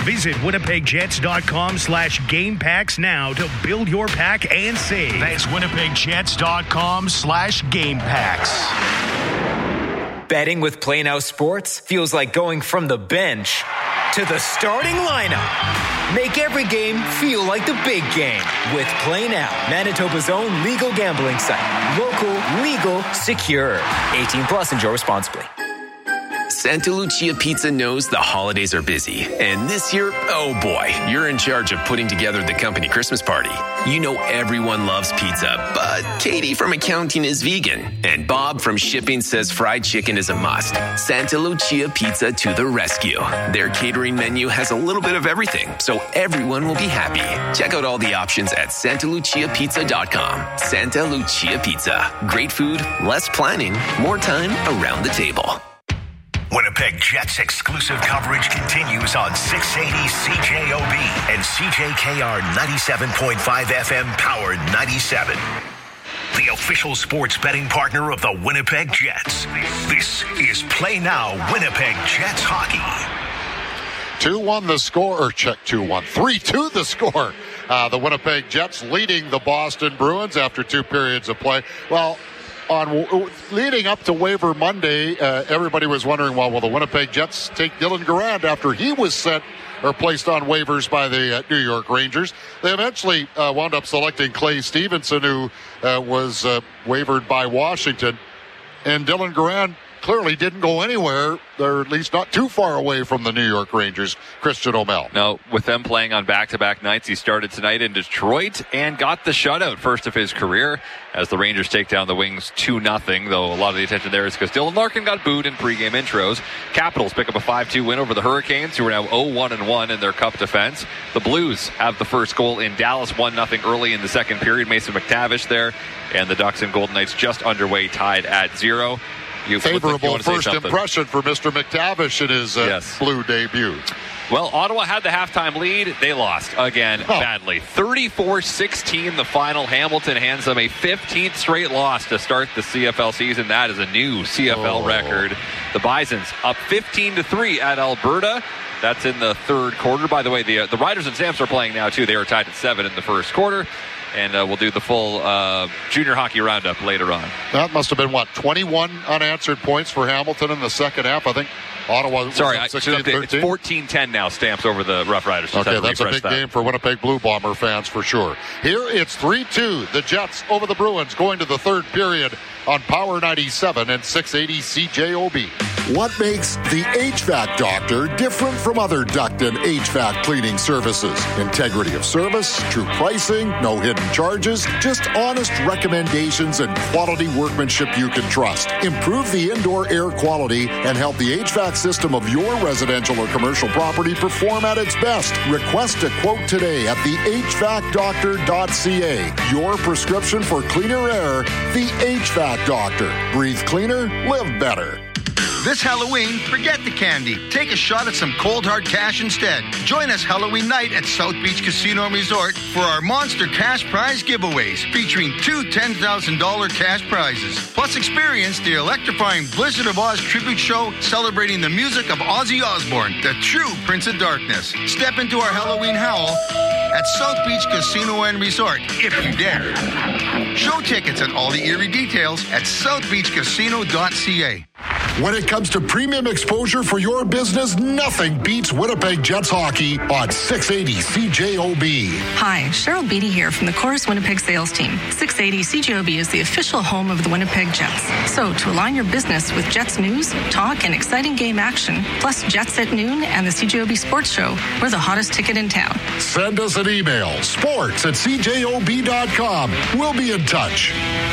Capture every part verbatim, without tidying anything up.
Visit winnipegjets.com slash game packs now to build your pack and save. That's winnipegjets.com slash game packs. Betting with Play Now Sports feels like going from the bench to the starting lineup. Make every game feel like the big game with Play Now, Manitoba's own legal gambling site. Local, legal, secure. eighteen plus, enjoy responsibly. Santa Lucia Pizza knows the holidays are busy. And this year, oh boy, you're in charge of putting together the company Christmas party. You know everyone loves pizza, but Katie from accounting is vegan. And Bob from shipping says fried chicken is a must. Santa Lucia Pizza to the rescue. Their catering menu has a little bit of everything, so everyone will be happy. Check out all the options at santa lucia pizza dot com. Santa Lucia Pizza. Great food, less planning, more time around the table. Winnipeg Jets exclusive coverage continues on six eighty C J O B and C J K R ninety-seven point five F M Powered ninety-seven. The official sports betting partner of the Winnipeg Jets. This is Play Now Winnipeg Jets Hockey. two one the score, or check two one. three two the score. Uh, the Winnipeg Jets leading the Boston Bruins after two periods of play. Well, On leading up to waiver Monday, uh, everybody was wondering, well, will the Winnipeg Jets take Dylan Garand after he was sent or placed on waivers by the uh, New York Rangers? They eventually uh, wound up selecting Clay Stevenson, who uh, was uh, wavered by Washington. And Dylan Garand clearly didn't go anywhere, or at least not too far away from the New York Rangers. Christian O'Mell. No, with them playing on back-to-back nights, he started tonight in Detroit and got the shutout, first of his career, as the Rangers take down the Wings two nothing, though a lot of the attention there is because Dylan Larkin got booed in pregame intros. Capitals pick up a five two win over the Hurricanes, who are now oh one and one in their cup defense. The Blues have the first goal in Dallas, one nothing early in the second period. Mason McTavish there, and the Ducks and Golden Knights just underway, tied at zero. You Favorable like first impression for Mister McTavish in his uh, yes. Blue debut. Well, Ottawa had the halftime lead. They lost again oh. badly. thirty-four sixteen the final. Hamilton hands them a fifteenth straight loss to start the C F L season. That is a new C F L oh. record. The Bisons up fifteen to three at Alberta. That's in the third quarter. By the way, the uh, the Riders and Stamps are playing now, too. They were tied at seven in the first quarter. And uh, we'll do the full uh, junior hockey roundup later on. That must have been, what, twenty-one unanswered points for Hamilton in the second half. I think Ottawa was Sorry, sixteen thirteen. It's fourteen ten now, Stamps over the Rough Riders. Just okay, that's a big that. game for Winnipeg Blue Bomber fans for sure. Here it's three two. The Jets over the Bruins going to the third period on Power ninety-seven and six eighty C J O B. What makes the H V A C Doctor different from other duct and H V A C cleaning services? Integrity of service, true pricing, no hidden charges, just honest recommendations and quality workmanship you can trust. Improve the indoor air quality and help the H V A C system of your residential or commercial property perform at its best. Request a quote today at the H V A C doctor dot C A. Your prescription for cleaner air, the H V A C Doctor. Breathe cleaner, live better. This Halloween, forget the candy. Take a shot at some cold hard cash instead. Join us Halloween night at South Beach Casino and Resort for our monster cash prize giveaways, featuring two ten thousand dollars cash prizes. Plus experience the electrifying Blizzard of Oz tribute show celebrating the music of Ozzy Osbourne, the true Prince of Darkness. Step into our Halloween howl at South Beach Casino and Resort, if you dare. Show tickets and all the eerie details at south beach casino dot C A. When it comes to premium exposure for your business, nothing beats Winnipeg Jets hockey on six eighty C J O B. Hi, Cheryl Beatty here from the Chorus Winnipeg sales team. six eighty C J O B is the official home of the Winnipeg Jets. So to align your business with Jets news, talk, and exciting game action, plus Jets at noon and the C J O B Sports Show, we're the hottest ticket in town. Send us an email, sports at C J O B dot com. We'll be in touch.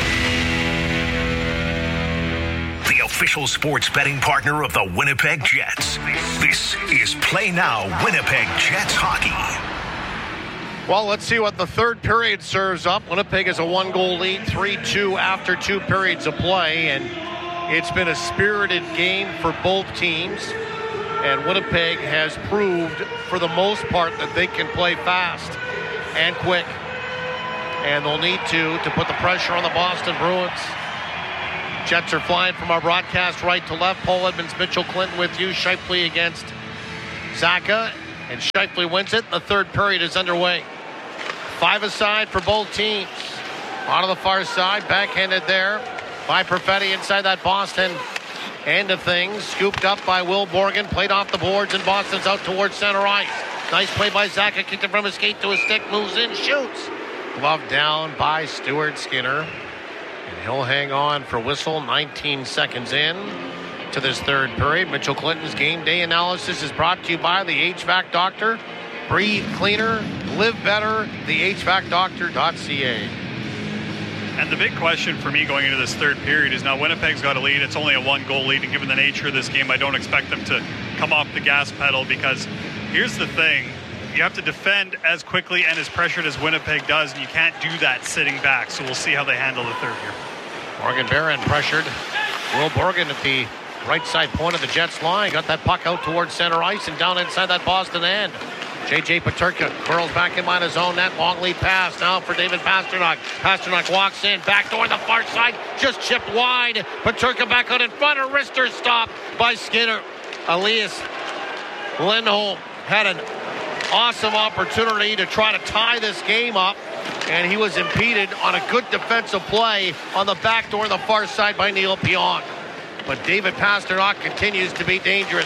The official sports betting partner of the Winnipeg Jets. This is Play Now Winnipeg Jets Hockey. Well, let's see what the third period serves up. Winnipeg is a one-goal lead, three two after two periods of play, and it's been a spirited game for both teams. And Winnipeg has proved, for the most part, that they can play fast and quick. And they'll need to to put the pressure on the Boston Bruins. Jets are flying from our broadcast right to left. Paul Edmonds, Mitchell Clinton with you. Shipley against Zaka. And Scheifele wins it. The third period is underway. Five aside for both teams. On the far side, backhanded there by Perfetti inside that Boston end of things. Scooped up by Will Borgen, played off the boards, and Boston's out towards center ice. Nice play by Zacha, kicked it from his skate to his stick, moves in, shoots. Glove down by Stuart Skinner. And he'll hang on for whistle. nineteen seconds in to this third period. Mitchell Clinton's game day analysis is brought to you by the H V A C Doctor. Breathe cleaner, live better, the H V A C doctor dot c a. And the big question for me going into this third period is now Winnipeg's got a lead. It's only a one-goal lead, and given the nature of this game, I don't expect them to come off the gas pedal, because here's the thing. You have to defend as quickly and as pressured as Winnipeg does, and you can't do that sitting back. So we'll see how they handle the third here. Morgan Barron pressured. Will Borgen at the right side point of the Jets line. Got that puck out towards center ice and down inside that Boston end. J J Peterka curls back in behind his own net. Long lead pass now for David Pastrnak. Pastrnak walks in, back door on the far side, just chipped wide. Peterka back out in front. A wrister stop by Skinner. Elias Lindholm had an awesome opportunity to try to tie this game up, and he was impeded on a good defensive play on the back door on the far side by Neil Pionk. But David Pastrnak continues to be dangerous.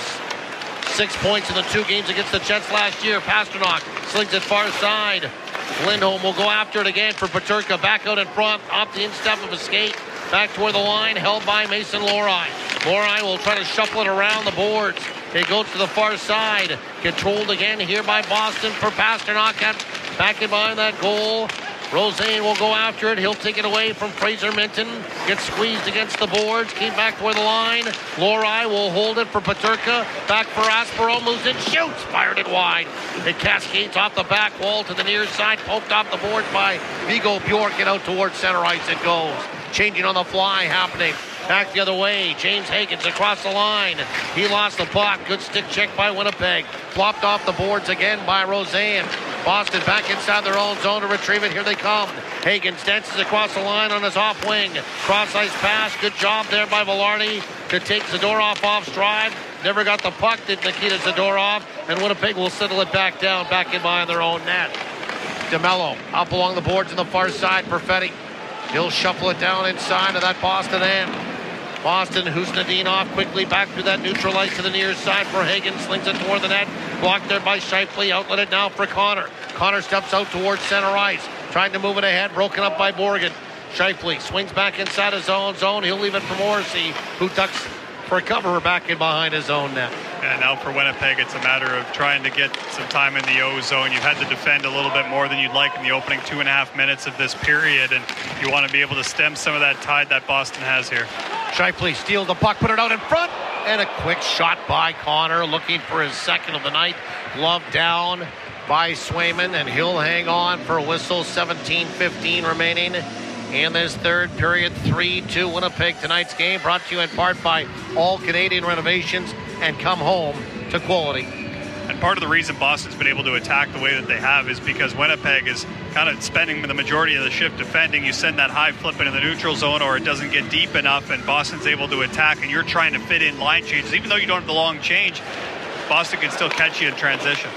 Six points in the two games against the Jets last year. Pastrnak slings it far side. Lindholm will go after it again for Peterka. Back out in front, off the instep of a skate. Back toward the line, held by Mason Lohrei. Lohrei will try to shuffle it around the boards. It goes to the far side. Controlled again here by Boston for Pastrnak. Back in behind that goal. Rosén will go after it. He'll take it away from Fraser Minton. Gets squeezed against the boards. Came back toward the line. Lohrei will hold it for Peterka. Back for Aspero. Moves in. Shoots. Fired it wide. It cascades off the back wall to the near side. Poked off the boards by Viggo Bjork. And out towards center ice it goes. Changing on the fly happening. Back the other way. James Higgins across the line. He lost the puck. Good stick check by Winnipeg. Flopped off the boards again by Rosén. Boston back inside their own zone to retrieve it. Here they come. Higgins dances across the line on his off wing. Cross ice pass. Good job there by Velarde to take Zadorov off stride. Never got the puck, did Nikita Zadorov. And Winnipeg will settle it back down, back in behind their own net. DeMello up along the boards on the far side. Perfetti. He'll shuffle it down inside of that Boston end. Boston, Husnadinov quickly back through that neutral ice to the near side for Higgins. Slings it toward the net. Blocked there by Scheifele. Outlet it now for Connor. Connor steps out towards center ice. Trying to move it ahead. Broken up by Borgen. Scheifele swings back inside his own zone. He'll leave it for Morrissey, who ducks for a cover back in behind his own net. And now for Winnipeg, it's a matter of trying to get some time in the O zone. You've had to defend a little bit more than you'd like in the opening two and a half minutes of this period, and you want to be able to stem some of that tide that Boston has here. Scheifele steals the puck, put it out in front, and a quick shot by Connor, looking for his second of the night. Glove down by Swayman, and he'll hang on for a whistle. seventeen fifteen remaining in this third period. three two Winnipeg. Tonight's game brought to you in part by All Canadian Renovations and Come Home to Quality. And part of the reason Boston's been able to attack the way that they have is because Winnipeg is kind of spending the majority of the shift defending. You send that high flip into the neutral zone, or it doesn't get deep enough, and Boston's able to attack, and you're trying to fit in line changes. Even though you don't have the long change, Boston can still catch you in transition.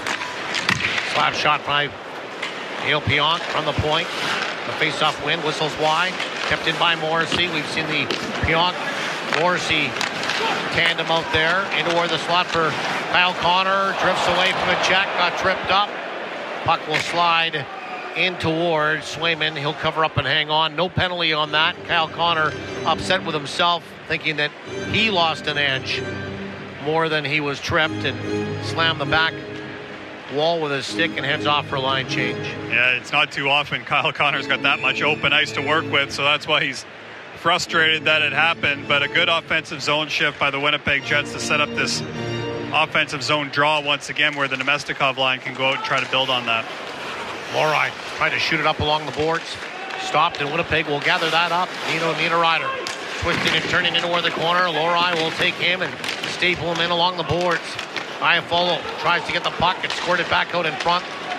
Slap shot by Neil Pionk from the point. The face-off win, whistles wide. Kept in by Morrissey. We've seen the Pionk-Morrissey tandem out there. Into where the slot for Kyle Connor. Drifts away from a check. Got tripped up. Puck will slide in towards Swayman. He'll cover up and hang on. No penalty on that. Kyle Connor upset with himself, thinking that he lost an edge more than he was tripped, and slammed the back wall with his stick and heads off for line change. Yeah, it's not too often Kyle Connor's got that much open ice to work with, so that's why he's frustrated that it happened. But a good offensive zone shift by the Winnipeg Jets to set up this offensive zone draw once again, where the Nemestikov line can go out and try to build on that. Lohrei trying to shoot it up along the boards. Stopped, and Winnipeg will gather that up. Nino Niederreiter twisting and turning into where the corner. Lohrei will take him and staple him in along the boards. Iafallo tries to get the puck and squirt it back out in front.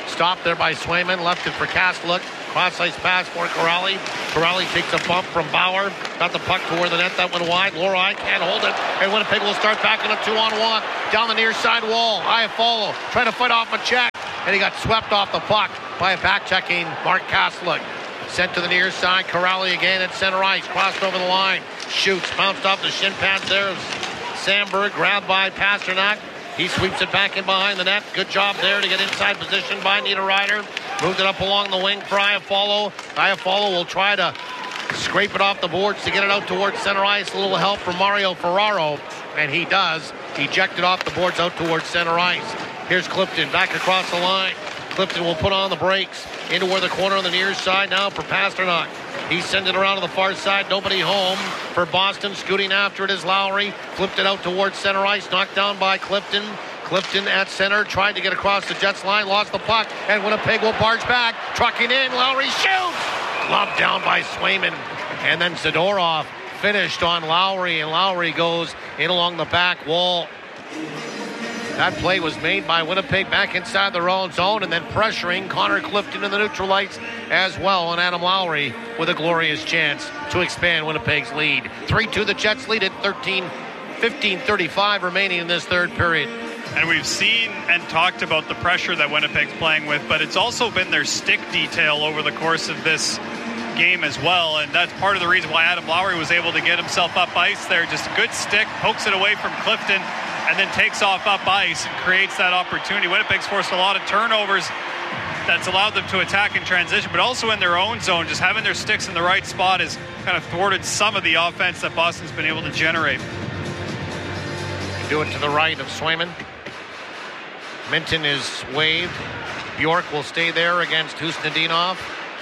Stopped there by Swayman. Left it for Kasteluk. Cross-ice pass for Corrali. Corrali takes a bump from Bauer. Got the puck toward the net. That went wide. Lorei can't hold it. And Winnipeg will start back on a two-on-one. Down the near side wall. Iafallo trying to fight off a check. And he got swept off the puck by a back-checking Mark Kasteluk. Sent to the near side. Corrali again at center ice. Crossed over the line. Shoots. Bounced off the shin pads there. Sandberg grabbed by Pasternak. He sweeps it back in behind the net. Good job there to get inside position by Niederreiter. Moved it up along the wing for Iafallo. Iafallo will try to scrape it off the boards to get it out towards center ice. A little help from Mario Ferraro, and he does. Eject it off the boards out towards center ice. Here's Clifton back across the line. Clifton will put on the brakes into where the corner on the near side now for Pasternak. He sends it around to the far side. Nobody home for Boston. Scooting after it is Lowry. Flipped it out towards center ice. Knocked down by Clifton. Clifton at center. Tried to get across the Jets line. Lost the puck. And Winnipeg will barge back. Trucking in. Lowry shoots. Lobbed down by Swayman. And then Zadorov finished on Lowry. And Lowry goes in along the back wall. That play was made by Winnipeg back inside their own zone and then pressuring Connor Clifton in the neutral ice as well. And Adam Lowry with a glorious chance to expand Winnipeg's lead. three two the Jets lead at thirteen fifteen thirty-five remaining in this third period. And we've seen and talked about the pressure that Winnipeg's playing with, but it's also been their stick detail over the course of this game as well. And that's part of the reason why Adam Lowry was able to get himself up ice there. Just a good stick, pokes it away from Clifton, and then takes off up ice and creates that opportunity. Winnipeg's forced a lot of turnovers that's allowed them to attack in transition, but also in their own zone. Just having their sticks in the right spot has kind of thwarted some of the offense that Boston's been able to generate. Do it to the right of Swayman. Minton is waved. Bjork will stay there against Husnudinov.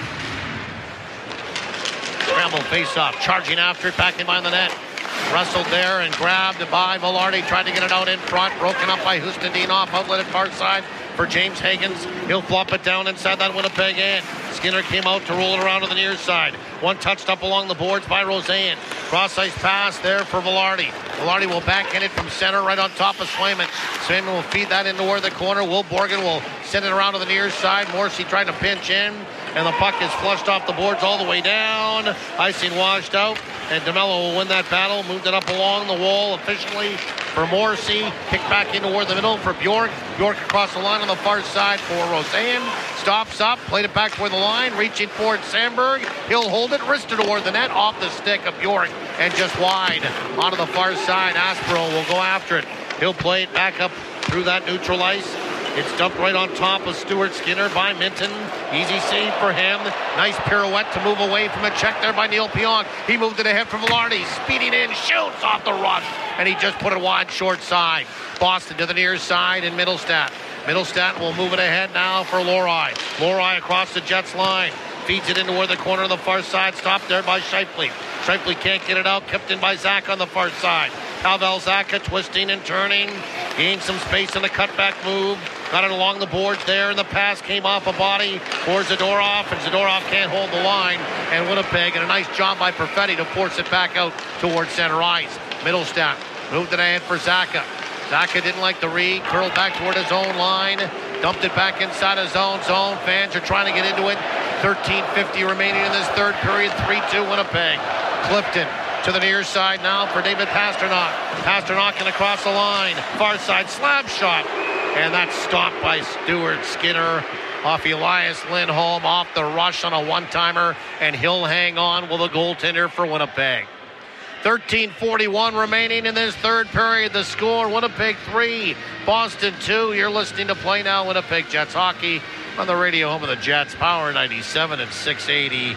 Scramble face-off, charging after it, back in behind the net. Wrestled there and grabbed by Velarde. Tried to get it out in front. Broken up by Husnudinov. Outlet at far side for James Higgins. He'll flop it down inside that Winnipeg end. Skinner came out to roll it around to the near side. One touched up along the boards by Roseanne. Cross-ice pass there for Velarde. Velarde will backhand it from center right on top of Swayman. Swayman will feed that into where the corner. Will Borgen will send it around to the near side. Morrissey trying to pinch in. And the puck is flushed off the boards all the way down. Icing washed out. And DeMello will win that battle. Moved it up along the wall efficiently for Morrissey. Kicked back into where the middle for Bjork. Bjork across the line on the far side for Roseanne. Stops up. Played it back toward the line. Reaching for it, Sandberg. He'll hold it. Wristed toward the net. Off the stick of Bjork. And just wide onto the far side. Aspero will go after it. He'll play it back up through that neutral ice. It's dumped right on top of Stuart Skinner by Minton. Easy save for him. Nice pirouette to move away from a check there by Neil Pionk. He moved it ahead for Velarde. Speeding in, shoots off the rush. And he just put it wide short side. Boston to the near side in Middlestat. Middlestat will move it ahead now for Lorei. Lorei across the Jets line. Feeds it into where the corner on the far side. Stopped there by Scheifele. Scheifele can't get it out. Kept in by Zach on the far side. Pavel Zacha twisting and turning. Gained some space in the cutback move. Got it along the boards there, and the pass came off a body for Zadorov, and Zadorov can't hold the line. And Winnipeg, and a nice job by Perfetti to force it back out towards center ice. Middlestat moved it ahead for Zacha. Zacha didn't like the read, curled back toward his own line, dumped it back inside his own zone. Fans are trying to get into it. thirteen fifty remaining in this third period. three two Winnipeg. Clifton to the near side now for David Pasternak. Pasternak and across the line. Far side slap shot. And that's stopped by Stuart Skinner off Elias Lindholm off the rush on a one-timer. And he'll hang on with a goaltender for Winnipeg. thirteen forty-one remaining in this third period. The score, Winnipeg three, Boston two. You're listening to Play Now Winnipeg Jets Hockey on the radio home of the Jets. Power ninety-seven and six eighty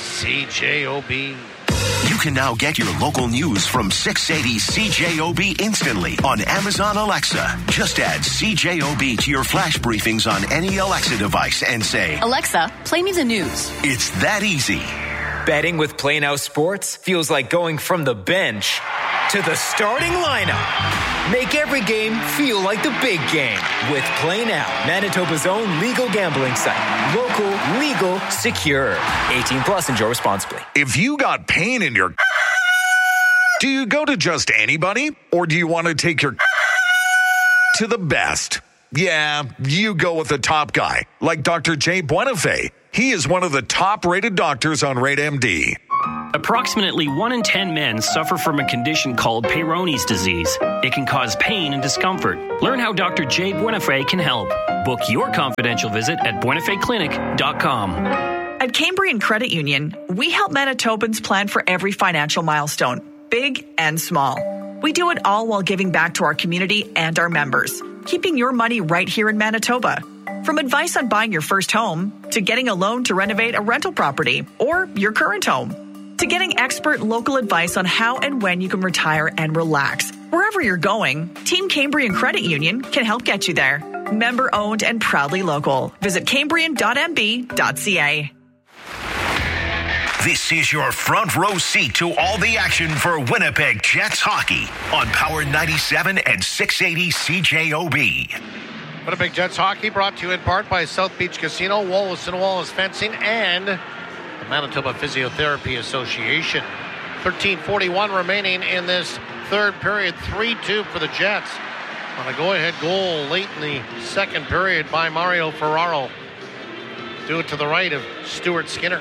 C J O B. You can now get your local news from six eighty C J O B instantly on Amazon Alexa. Just add C J O B to your flash briefings on any Alexa device and say, Alexa, play me the news. It's that easy. Betting with Play Now Sports feels like going from the bench to the starting lineup. Make every game feel like the big game with Play Now, Manitoba's own legal gambling site. Local, legal, secure. eighteen plus, enjoy responsibly. If you got pain in your... Do you go to just anybody? Or do you want to take your... to the best? Yeah, you go with the top guy, like Doctor Jay Buenafé. He is one of the top-rated doctors on Rate M D. Approximately one in ten men suffer from a condition called Peyronie's disease. It can cause pain and discomfort. Learn how Doctor Jay Buenafé can help. Book your confidential visit at buenafé clinic dot com. At Cambrian Credit Union, we help Manitobans plan for every financial milestone, big and small. We do it all while giving back to our community and our members, keeping your money right here in Manitoba. From advice on buying your first home, to getting a loan to renovate a rental property or your current home, to getting expert local advice on how and when you can retire and relax. Wherever you're going, Team Cambrian Credit Union can help get you there. Member owned and proudly local. Visit cambrian dot m b dot c a. This is your front row seat to all the action for Winnipeg Jets hockey on Power ninety-seven and six eighty C J O B. Winnipeg Jets hockey brought to you in part by South Beach Casino, Wallace and Wallace Fencing, and the Manitoba Physiotherapy Association. thirteen forty-one remaining in this third period, three two for the Jets. On a go-ahead goal late in the second period by Mario Ferraro. Do it to the right of Stuart Skinner.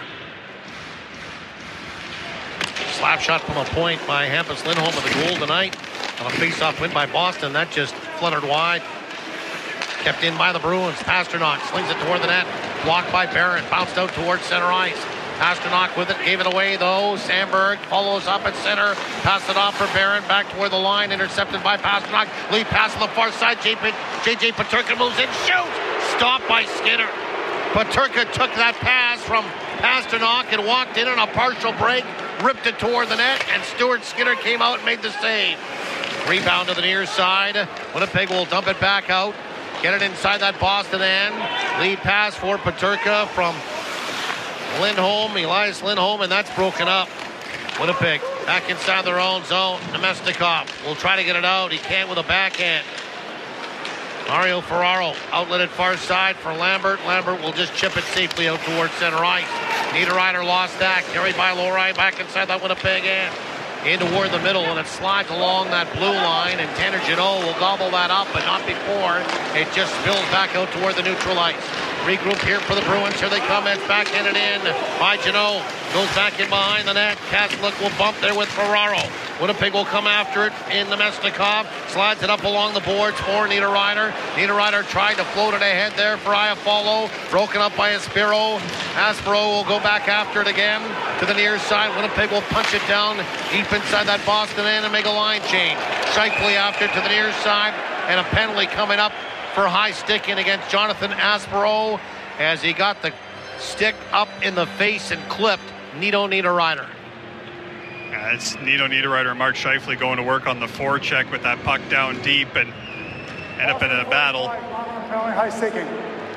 Slap shot from a point by Hampus Lindholm with the goal tonight. On a face-off win by Boston, that just fluttered wide. Kept in by the Bruins. Pasternak slings it toward the net. Blocked by Barron. Bounced out towards center ice. Pasternak with it. Gave it away, though. Sandberg follows up at center. Passed it off for Barron. Back toward the line. Intercepted by Pasternak. Lead pass on the far side. J J Peterka moves in. Shoots! Stopped by Skinner. Peterka took that pass from Pasternak and walked in on a partial break. Ripped it toward the net, and Stuart Skinner came out and made the save. Rebound to the near side. Winnipeg will dump it back out. Get it inside that Boston end. Lead pass for Peterka from Lindholm, Elias Lindholm, and that's broken up. Winnipeg back inside their own zone. Nemestikov will try to get it out. He can't with a backhand. Mario Ferraro outletted far side for Lambert. Lambert will just chip it safely out towards center ice. Niederreiter lost that. Carried by Lowry back inside that Winnipeg end. In toward the middle, and it slides along that blue line, and Tanner Jeannot will gobble that up, but not before. It just spills back out toward the neutral ice. Regroup here for the Bruins. Here they come. It's backhanded in by Jeannot. Goes back in behind the net. Kaslik will bump there with Ferraro. Winnipeg will come after it in the Nemestikov. Slides it up along the boards for Niederreiter. Niederreiter tried to float it ahead there for Iafallo. Broken up by Aspiro. Aspiro will go back after it again to the near side. Winnipeg will punch it down deep inside that Boston end and make a line change. Shifley after to the near side, and a penalty coming up for high sticking against Jonathan Aspiro as he got the stick up in the face and clipped Nito Niederreiter. Yeah, it's Nito Niederreiter and Mark Shifley going to work on the forecheck with that puck down deep and end up in a battle. High sticking.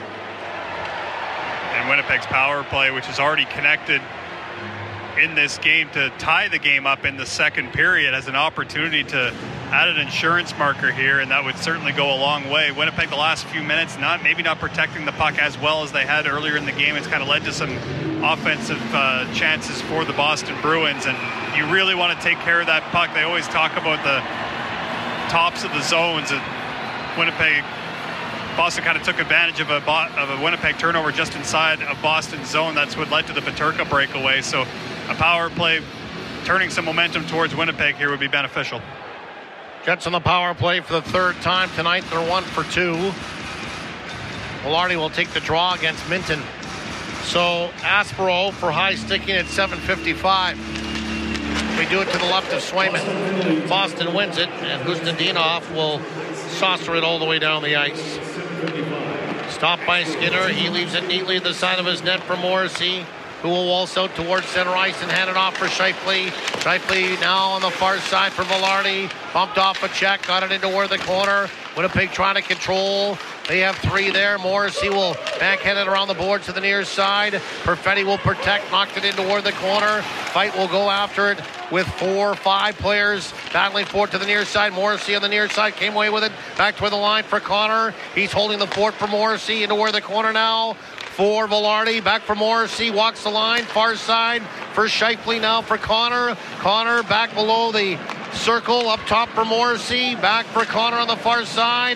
And Winnipeg's power play, which is already connected in this game to tie the game up in the second period, has an opportunity to add an insurance marker here, and that would certainly go a long way. Winnipeg the last few minutes not maybe not protecting the puck as well as they had earlier in the game. It's kind of led to some offensive uh, chances for the Boston Bruins, and you really want to take care of that puck. They always talk about the tops of the zones, and Winnipeg Boston kind of took advantage of a of a Winnipeg turnover just inside of Boston's zone. That's what led to the Peterka breakaway. So a power play turning some momentum towards Winnipeg here would be beneficial. Jets on the power play for the third time tonight. They're one for two. Velarde will take the draw against Minton. So Aspiro for high sticking at seven fifty-five. We do it to the left of Swayman. Boston wins it, and Hustendinov will saucer it all the way down the ice. Stopped by Skinner. He leaves it neatly at the side of his net for Morrissey, who will waltz out towards center ice and hand it off for Shifley. Shifley now on the far side for Velarde. Bumped off a check, got it into where the corner. Winnipeg trying to control. They have three there. Morrissey will backhand it around the boards to the near side. Perfetti will protect, knocked it in toward the corner. Fight will go after it with four or five players battling for it to the near side. Morrissey on the near side came away with it. Back toward the line for Connor. He's holding the fort for Morrissey into where the corner now. For Velarde, back for Morrissey, walks the line, far side for Shifley now for Connor. Connor back below the circle, up top for Morrissey, back for Connor on the far side.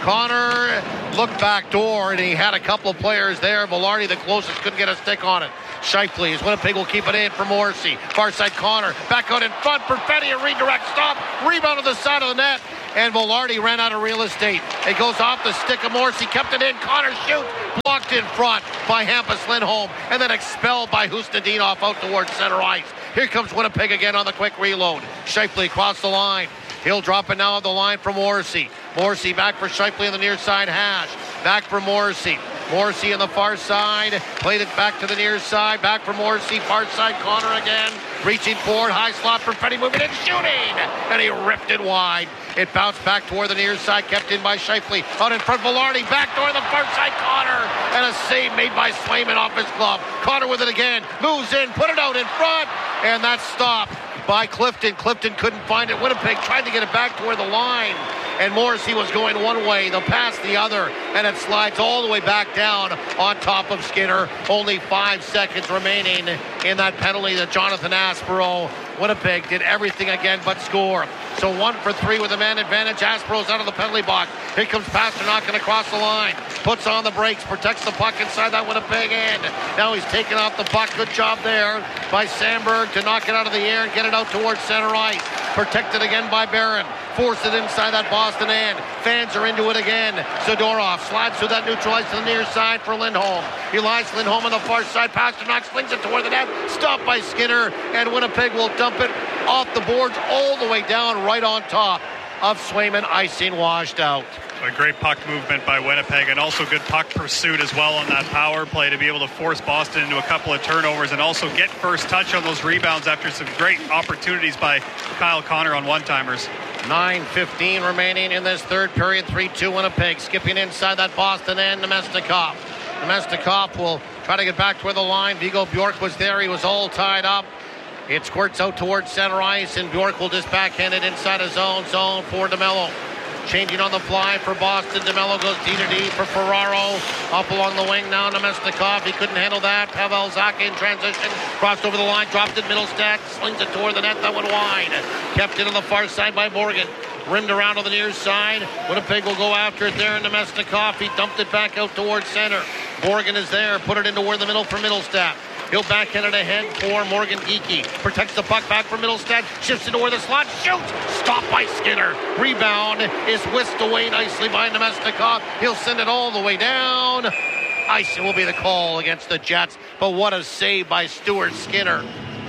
Connor looked back door, and he had a couple of players there. Velarde, the closest, couldn't get a stick on it. Shipley, as Winnipeg will keep it in for Morrissey. Far side Connor, back out in front. Perfetti, a redirect stop. Rebound to the side of the net. And Velarde ran out of real estate. It goes off the stick of Morrissey. Kept it in. Connor shoots. Blocked in front by Hampus Lindholm. And then expelled by Hustadinov out towards center ice. Here comes Winnipeg again on the quick reload. Shipley across the line. He'll drop it now on the line for Morrissey. Morrissey back for Shipley on the near side hash. Back for Morrissey. Morrissey on the far side. Played it back to the near side. Back for Morrissey. Far side Connor again. Reaching forward. High slot for Petty. Moving and shooting. And he ripped it wide. It bounced back toward the near side. Kept in by Shipley. Out in front. Velarde. Back door the far side. Connor. And a save made by Swayman off his glove. Connor with it again. Moves in. Put it out in front. And that's stopped by Clifton. Clifton couldn't find it. Winnipeg tried to get it back toward the line. And Morrissey was going one way, the pass the other, and it slides all the way back down on top of Skinner. Only five seconds remaining in that penalty that Jonathan Aspero. Winnipeg did everything again but score. So one for three with a man advantage. Aspero's out of the penalty box. Here comes Pasternak and across the line. Puts on the brakes, protects the puck inside that Winnipeg end. Now he's taking off the puck. Good job there by Sandberg to knock it out of the air and get it out towards center ice. Protected again by Barron. Forced it inside that Boston end. Fans are into it again. Zadorov slides through that neutral ice to the near side for Lindholm. Elias Lindholm on the far side. Pasternak slings it toward the net. Stopped by Skinner. And Winnipeg will dump it off the boards all the way down right on top of Swayman. Icing washed out. A great puck movement by Winnipeg, and also good puck pursuit as well on that power play to be able to force Boston into a couple of turnovers and also get first touch on those rebounds after some great opportunities by Kyle Connor on one-timers. nine fifteen remaining in this third period. three two Winnipeg. Skipping inside that Boston end, Nemestikov. Nemestikov will try to get back to where the line. Viggo Bjork was there. He was all tied up. It squirts out towards center ice, and Bjork will just backhand it inside his own zone for DeMello. Changing on the fly for Boston. DeMello goes D to D for Ferraro. Up along the wing now, Nemestikov. He couldn't handle that. Pavel Zacha in transition. Crossed over the line, dropped it Middlestat. Slings it toward the net. That went wide. Kept it on the far side by Morgan. Rimmed around on the near side. Winnipeg will go after it there. Nemestikov. He dumped it back out towards center. Morgan is there. Put it into where the middle for Middlestat. He'll backhand it ahead for Morgan Geekie. Protects the puck back for Middlestat. Shifts into where the slot. Shoots! Stopped by Skinner. Rebound is whisked away nicely by Nemestikov. He'll send it all the way down. Icing will be the call against the Jets. But what a save by Stuart Skinner.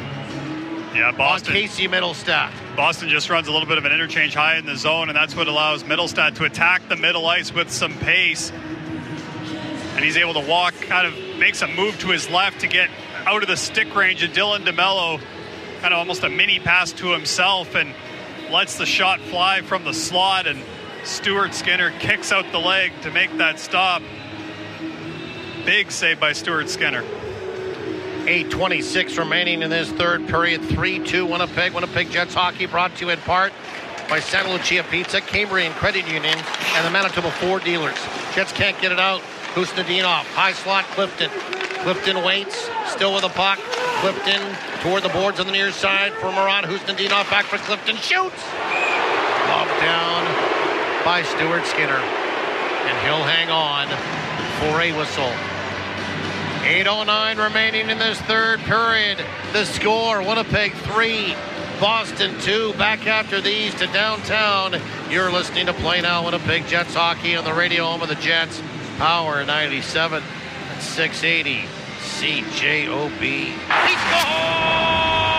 Yeah, Boston. On Casey Middlestat. Boston just runs a little bit of an interchange high in the zone, and that's what allows Middlestat to attack the middle ice with some pace. And he's able to walk, kind of makes a move to his left to get out of the stick range, and Dylan DeMello kind of almost a mini pass to himself and lets the shot fly from the slot, and Stuart Skinner kicks out the leg to make that stop. Big save by Stuart Skinner. eight twenty-six remaining in this third period. three two Winnipeg. Winnipeg Jets hockey brought to you in part by Santa Lucia Pizza, Cambrian Credit Union, and the Manitoba Ford dealers. Jets can't get it out. Hustadinov, high slot, Clifton. Clifton waits, still with the puck. Clifton toward the boards on the near side for Murat. Hustadinov back for Clifton, shoots! Lobbed down by Stuart Skinner. And he'll hang on for a whistle. eight oh nine remaining in this third period. The score, Winnipeg three, Boston two. Back after these to downtown. You're listening to Play Now Winnipeg Jets hockey on the radio home of the Jets. Power ninety-seven at six eighty C J O B. He scores!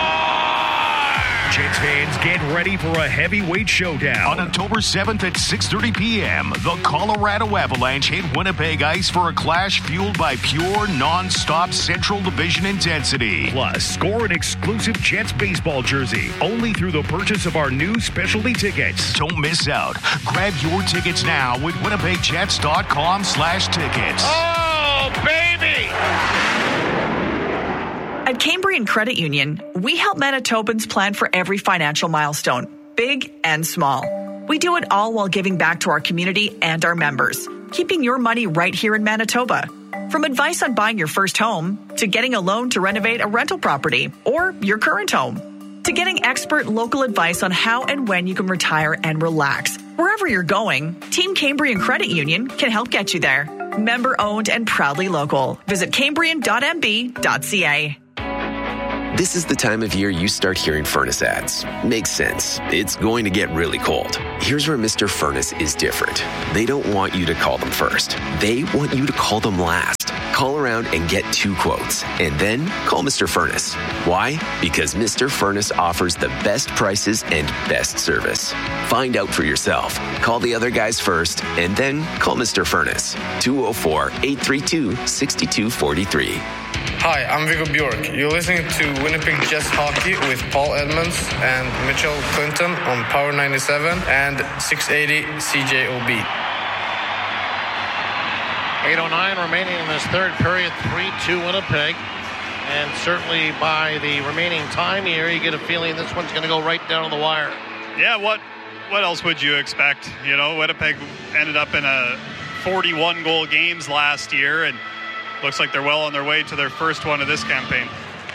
Jets fans, get ready for a heavyweight showdown. On October seventh at six thirty p.m., the Colorado Avalanche hit Winnipeg ice for a clash fueled by pure, non-stop Central Division intensity. Plus, score an exclusive Jets baseball jersey only through the purchase of our new specialty tickets. Don't miss out. Grab your tickets now with winnipegjets.com slash tickets. Oh, baby! At Cambrian Credit Union, we help Manitobans plan for every financial milestone, big and small. We do it all while giving back to our community and our members, keeping your money right here in Manitoba. From advice on buying your first home, to getting a loan to renovate a rental property or your current home, to getting expert local advice on how and when you can retire and relax. Wherever you're going, Team Cambrian Credit Union can help get you there. Member owned and proudly local. Visit cambrian dot m b dot c a. This is the time of year you start hearing furnace ads. Makes sense. It's going to get really cold. Here's where Mister Furnace is different. They don't want you to call them first. They want you to call them last. Call around and get two quotes, and then call Mister Furnace. Why? Because Mister Furnace offers the best prices and best service. Find out for yourself. Call the other guys first, and then call Mister Furnace. two oh four, eight three two, six two four three. Hi, I'm Viggo Bjork. You're listening to Winnipeg Jets Hockey with Paul Edmonds and Mitchell Clinton on Power ninety-seven and six eighty C J O B. eight oh nine remaining in this third period, three two Winnipeg. And certainly by the remaining time here, you get a feeling this one's going to go right down to the wire. Yeah, what what else would you expect? You know, Winnipeg ended up in a forty-one goal games last year, and looks like they're well on their way to their first one of this campaign.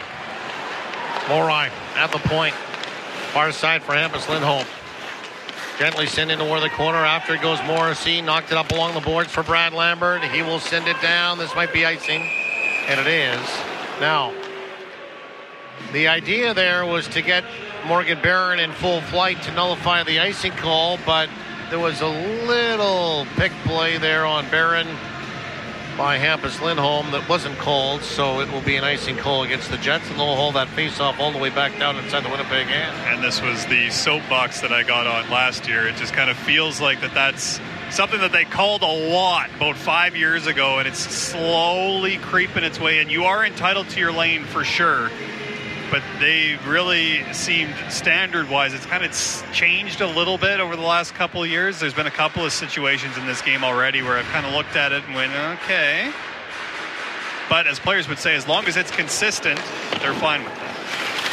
Morai at the point. Far side for Hampus Lindholm. Gently sending toward the corner. After it goes Morrissey. Knocked it up along the boards for Brad Lambert. He will send it down. This might be icing. And it is. Now, the idea there was to get Morgan Barron in full flight to nullify the icing call, but there was a little pick play there on Barron by Hampus Lindholm that wasn't called, so it will be an icing call against the Jets, and they'll hold that face-off all the way back down inside the Winnipeg end. And this was the soapbox that I got on last year. It just kind of feels like that that's something that they called a lot about five years ago, and it's slowly creeping its way in. You are entitled to your lane for sure, but they really seemed standard-wise. It's kind of changed a little bit over the last couple of years. There's been a couple of situations in this game already where I've kind of looked at it and went, okay. But as players would say, as long as it's consistent, they're fine with that.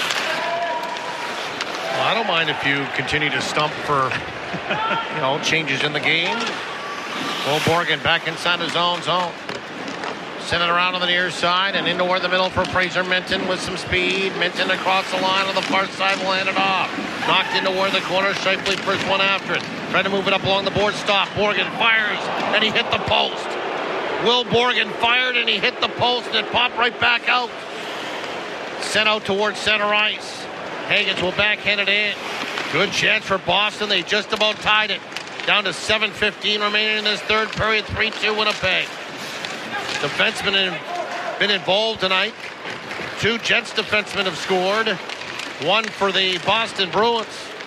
Well, I don't mind if you continue to stump for, you know, changes in the game. Will Borgen back inside his own zone. Send it around on the near side and into toward the middle for Fraser Minton with some speed. Minton across the line on the far side will hand it off. Knocked into toward the corner. Shifley first one after it. Trying to move it up along the board. Stop. Borgen fires and he hit the post. Will Borgen fired and he hit the post and it popped right back out. Sent out towards center ice. Higgins will backhand it in. Good chance for Boston. They just about tied it. Down to seven fifteen remaining in this third period. three two Winnipeg. Defensemen have been involved tonight. Two Jets defensemen have scored. One for the Boston Bruins.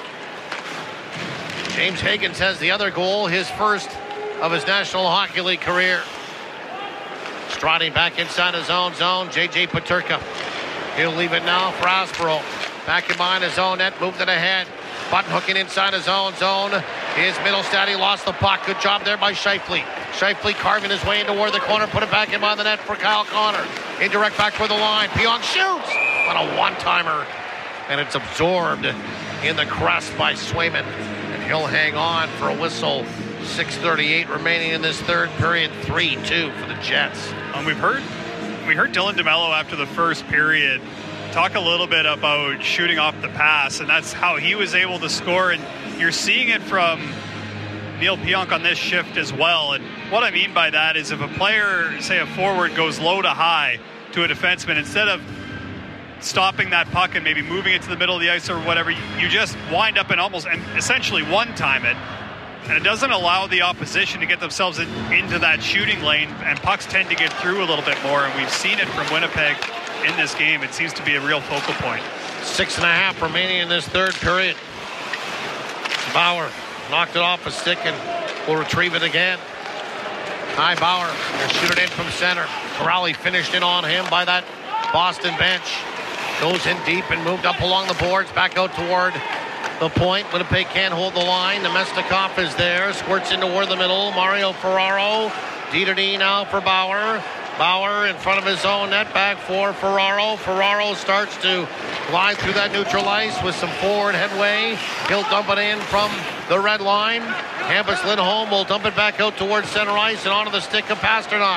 James Higgins has the other goal, his first of his National Hockey League career. Striding back inside his own zone, J J Peterka. He'll leave it now for Aspero. Back in behind his own net, moved it ahead. Button hooking inside his own zone. Is Middlestad, he lost the puck. Good job there by Shifley. Shifley carving his way into toward the corner, put it back in behind the net for Kyle Connor. Indirect back for the line. Pionk shoots. What a one-timer. And it's absorbed in the crest by Swayman. And he'll hang on for a whistle. six thirty-eight remaining in this third period. three two for the Jets. Um, we've heard, we heard Dylan DeMello after the first period talk a little bit about shooting off the pass, and that's how he was able to score. And you're seeing it from Neil Pionk on this shift as well. And what I mean by that is if a player, say a forward, goes low to high to a defenseman, instead of stopping that puck and maybe moving it to the middle of the ice or whatever, you just wind up and almost and essentially one-time it. And it doesn't allow the opposition to get themselves in, into that shooting lane, and pucks tend to get through a little bit more. And we've seen it from Winnipeg in this game. It seems to be a real focal point. Six and a half remaining in this third period. Bauer knocked it off a stick and will retrieve it again. Ty Bauer will shoot it in from center. Corrali finished in on him by that Boston bench. Goes in deep and moved up along the boards, back out toward the point. Winnipeg can't hold the line. Nemestikov is there, squirts into toward the middle. Mario Ferraro, D to D now for Bauer. Bauer in front of his own net, back for Ferraro. Ferraro starts to glide through that neutral ice with some forward headway. He'll dump it in from the red line. Hampus Lindholm will dump it back out towards center ice and onto the stick of Pasternak.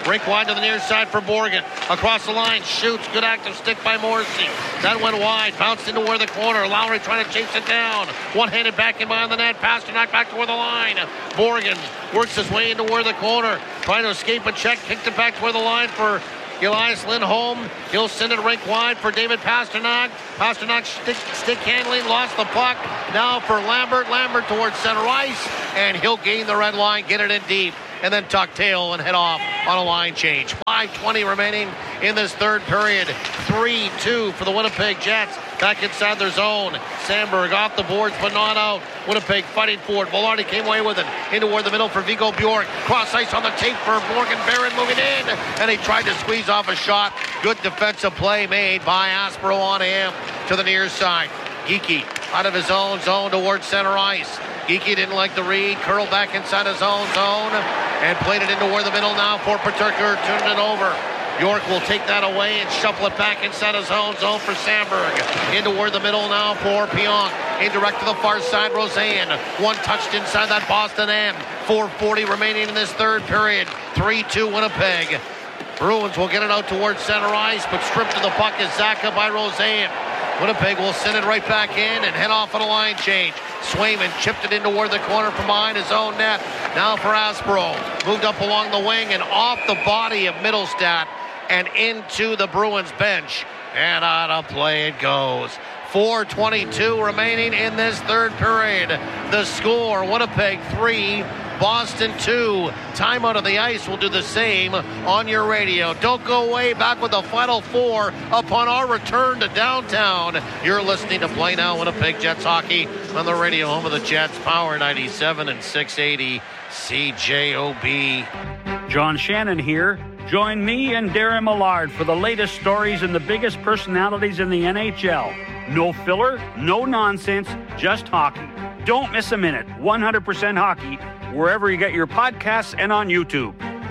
Rink wide to the near side for Borgen. Across the line, shoots. Good active stick by Morrissey. That went wide. Bounced into where the corner. Lowry trying to chase it down. One-handed back in behind the net. Pasternak back to where the line. Borgen works his way into where the corner. Trying to escape a check. Kicked it back to where the line for Elias Lindholm. He'll send it rink wide for David Pasternak. Pasternak stick, stick handling, lost the puck. Now for Lambert. Lambert towards center ice, and he'll gain the red line, get it in deep, and then tuck tail and head off on a line change. five twenty remaining in this third period. three two for the Winnipeg Jets. Back inside their zone. Sandberg off the boards, but not out. Winnipeg fighting for it. Velarde came away with it. Into toward the middle for Vigo Bjork. Cross ice on the tape for Morgan Barron moving in. And he tried to squeeze off a shot. Good defensive play made by Aspero on him to the near side. Geekie out of his own zone towards center ice. Geekie didn't like the read. Curled back inside his own zone. And played it into where the middle now for Peterka. Turned it over. York will take that away and shuffle it back inside his own zone for Sandberg. Into where the middle now for Pionk. Indirect to the far side, Roseanne. One touched inside that Boston end. four forty remaining in this third period. three two Winnipeg. Bruins will get it out towards center ice, but stripped to the puck is Zaka by Roseanne. Winnipeg will send it right back in and head off on a line change. Swayman chipped it into where the corner from behind his own net. Now for Aspero. Moved up along the wing and off the body of Middlestat and into the Bruins bench. And out of play it goes. four twenty-two remaining in this third period. The score, Winnipeg three, Boston two. Time out of the ice will do the same on your radio. Don't go away. Back with the final four upon our return to downtown. You're listening to Play Now Winnipeg Jets hockey on the radio home of the Jets, Power ninety-seven and six eighty C J O B. John Shannon here. Join me and Darren Millard for the latest stories and the biggest personalities in the N H L. No filler, no nonsense, just hockey. Don't miss a minute. one hundred percent hockey, wherever you get your podcasts and on YouTube.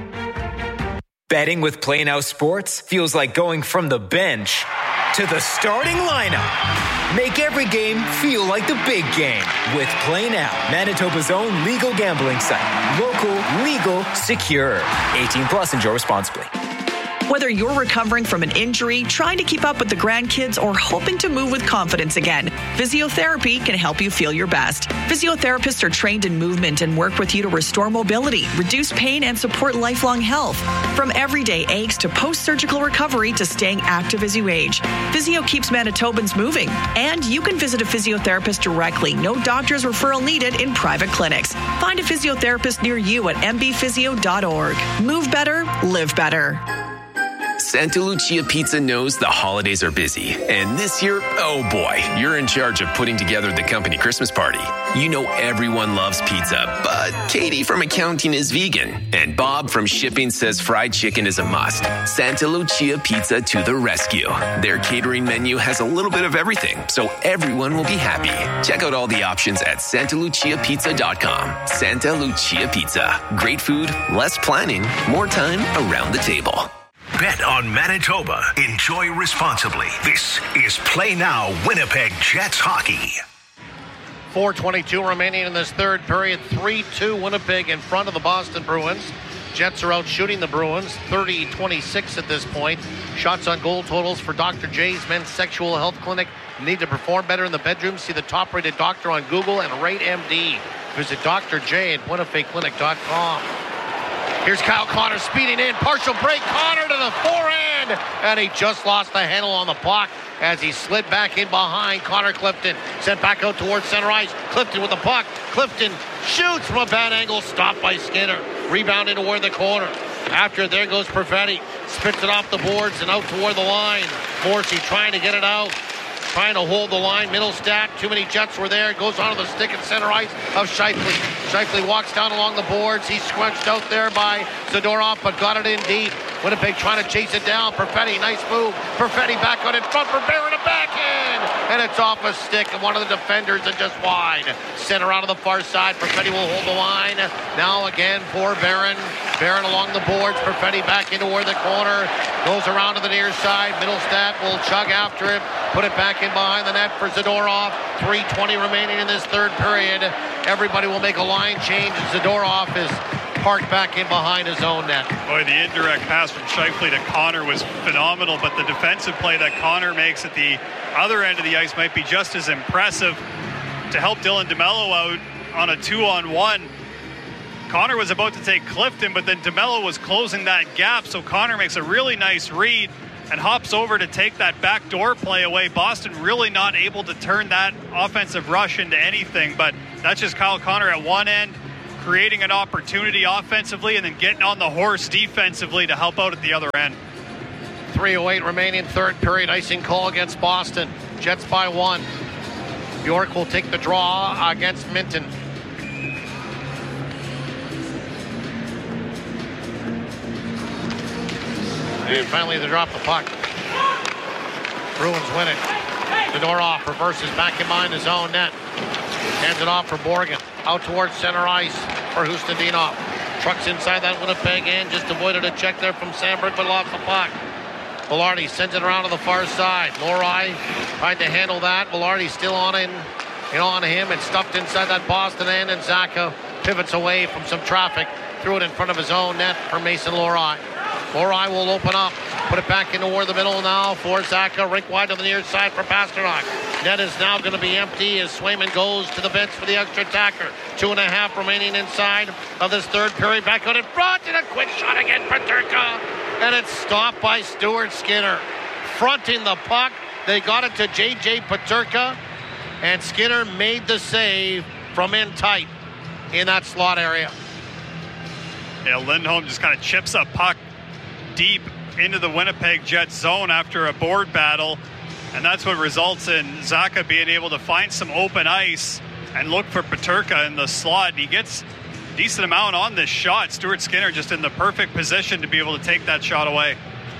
Betting with Play Now Sports feels like going from the bench to the starting lineup. Make every game feel like the big game with Play Now, Manitoba's own legal gambling site. Local, legal, secure. eighteen plus, enjoy responsibly. Whether you're recovering from an injury, trying to keep up with the grandkids, or hoping to move with confidence again, physiotherapy can help you feel your best. Physiotherapists are trained in movement and work with you to restore mobility, reduce pain, and support lifelong health. From everyday aches to post-surgical recovery to staying active as you age, Physio keeps Manitobans moving. And you can visit a physiotherapist directly. No doctor's referral needed in private clinics. Find a physiotherapist near you at m b physio dot org. Move better, live better. Santa Lucia Pizza knows the holidays are busy. And this year, oh boy, you're in charge of putting together the company Christmas party. You know everyone loves pizza, but Katie from accounting is vegan. And Bob from shipping says fried chicken is a must. Santa Lucia Pizza to the rescue. Their catering menu has a little bit of everything, so everyone will be happy. Check out all the options at santa lucia pizza dot com. Santa Lucia Pizza. Great food, less planning, more time around the table. Bet on Manitoba. Enjoy responsibly. This is Play Now Winnipeg Jets hockey. four twenty-two remaining in this third period. three two Winnipeg in front of the Boston Bruins. Jets are out shooting the Bruins. thirty twenty-six at this point. Shots on goal totals for Doctor J's Men's Sexual Health Clinic. Need to perform better in the bedroom? See the top-rated doctor on Google and rate M D. Visit Doctor J at winnipeg clinic dot com. Here's Kyle Connor speeding in. Partial break. Connor to the forehand. And he just lost the handle on the puck as he slid back in behind Connor Clifton. Sent back out towards center ice. Clifton with the puck. Clifton shoots from a bad angle. Stopped by Skinner. Rebounded toward the corner. After there goes Perfetti. Spits it off the boards and out toward the line. Morrissey trying to get it out. Trying to hold the line. Middlestat. Too many Jets were there. Goes onto the stick at center ice of Shifley. Shifley walks down along the boards. He's scrunched out there by Zadorov, but got it in deep. Winnipeg trying to chase it down. Perfetti, nice move. Perfetti back out in front for Barron, a backhand. And it's off a stick of one of the defenders and just wide. Center out of the far side. Perfetti will hold the line. Now again for Barron. Barron along the boards. Perfetti back into where the corner. Goes around to the near side. Middlestat will chug after it. Put it back in behind the net for Zadorov. three twenty remaining in this third period. Everybody will make a line change. Zadorov is parked back in behind his own net. Boy, the indirect pass from Scheifele to Connor was phenomenal, but the defensive play that Connor makes at the other end of the ice might be just as impressive to help Dylan DeMello out on a two-on-one. Connor was about to take Clifton, but then DeMello was closing that gap, so Connor makes a really nice read and hops over to take that backdoor play away. Boston really not able to turn that offensive rush into anything, but that's just Kyle Connor at one end, creating an opportunity offensively and then getting on the horse defensively to help out at the other end. three oh eight remaining, third period. Icing call against Boston. Jets by one. York will take the draw against Minton. And finally they drop the puck. Bruins win it. Zadorov reverses back in behind his own net. Hands it off for Borgen. Out towards center ice for Hustadinov. Trucks inside that Winnipeg end. Just avoided a check there from Sandberg, but lost the puck. Velarde sends it around to the far side. Lohrei tried to handle that. Velarde still on in, and on him and stuffed inside that Boston end, and Zacha pivots away from some traffic. Threw it in front of his own net for Mason Lohrei. Lohrei will open up. Put it back into the middle now for Zacha. Rink wide to the near side for Pasternak. Net is now going to be empty as Swayman goes to the bench for the extra attacker. Two and a half remaining inside of this third period. Back out in front, and a quick shot again for Turka. And it's stopped by Stuart Skinner. Fronting the puck. They got it to J J Peterka. And Skinner made the save from in tight in that slot area. Yeah, Lindholm just kind of chips a puck deep into the Winnipeg Jets zone after a board battle, and that's what results in Zacha being able to find some open ice and look for Peterka in the slot. And he gets a decent amount on this shot. Stuart Skinner just in the perfect position to be able to take that shot away.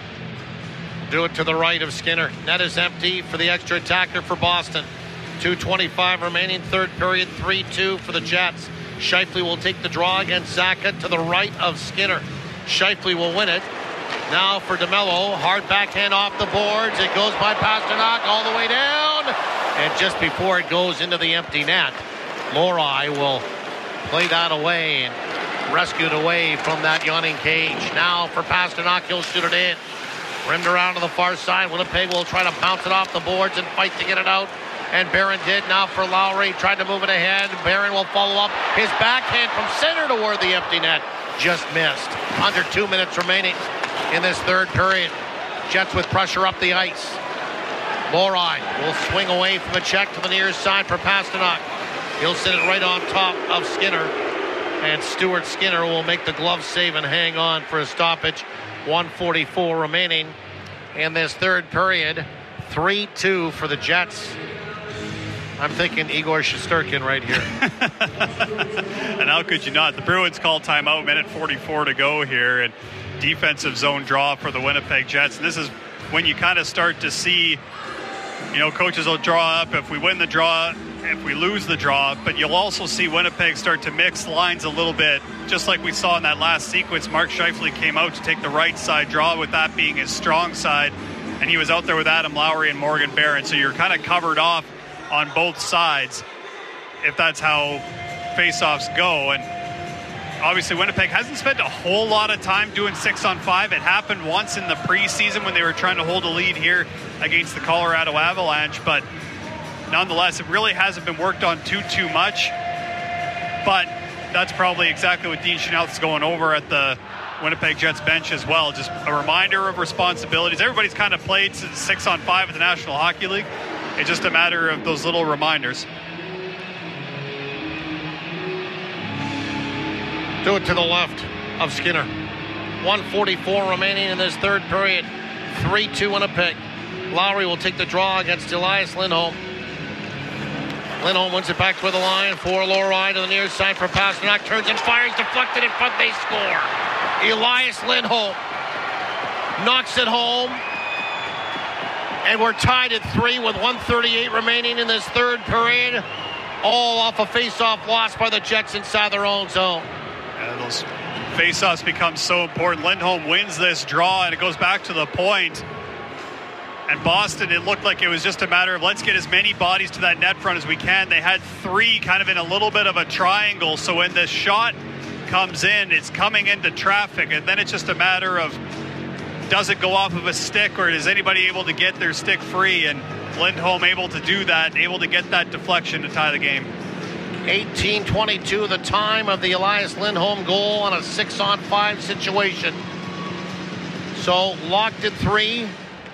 Do it to the right of Skinner. Net is empty for the extra attacker for Boston. two twenty-five remaining, third period, three two for the Jets. Scheifele will take the draw against Zacha to the right of Skinner. Scheifele will win it. Now for DeMello, hard backhand off the boards. It goes by Pasternak all the way down. And just before it goes into the empty net, Lohrei will play that away and rescue it away from that yawning cage. Now for Pasternak, he'll shoot it in. Rimmed around to the far side. Winnipeg will try to bounce it off the boards and fight to get it out. And Barron did. Now for Lowry, tried to move it ahead. Barron will follow up. His backhand from center toward the empty net. Just missed. Under two minutes remaining in this third period. Jets with pressure up the ice. Lohrei will swing away from the check to the near side for Pasternak. He'll send it right on top of Skinner. And Stuart Skinner will make the glove save and hang on for a stoppage. one forty-four remaining in this third period. three two for the Jets. I'm thinking Igor Shesterkin right here. And how could you not? The Bruins call timeout, minute forty-four to go here, and defensive zone draw for the Winnipeg Jets. And this is when you kind of start to see, you know, coaches will draw up if we win the draw, if we lose the draw, but you'll also see Winnipeg start to mix lines a little bit, just like we saw in that last sequence. Mark Scheifele came out to take the right side draw, with that being his strong side, and he was out there with Adam Lowry and Morgan Barron, so you're kind of covered off on both sides if that's how face-offs go. And obviously Winnipeg hasn't spent a whole lot of time doing six on five. It happened once in the preseason when they were trying to hold a lead here against the Colorado Avalanche, but nonetheless it really hasn't been worked on too too much. But that's probably exactly what Dean Schnauz's going over at the Winnipeg Jets bench as well. Just a reminder of responsibilities. Everybody's kind of played six on five in the National Hockey League. It's just a matter of those little reminders. Do it to the left of Skinner. one forty-four remaining in this third period. three two Winnipeg. Lowry will take the draw against Elias Lindholm. Lindholm wins it back to the line for Lohrei to the near side for Pasternak. Turns and fires, deflected in front. They score. Elias Lindholm knocks it home. And we're tied at three with one thirty-eight remaining in this third period. All off a face-off loss by the Jets inside their own zone. Yeah, those face-offs become so important. Lindholm wins this draw, and it goes back to the point. And Boston, it looked like it was just a matter of let's get as many bodies to that net front as we can. They had three kind of in a little bit of a triangle. So when the shot comes in, it's coming into traffic, and then it's just a matter of does it go off of a stick or is anybody able to get their stick free? And Lindholm able to do that, able to get that deflection to tie the game. eighteen twenty-two, the time of the Elias Lindholm goal on a six on five situation. So locked at three.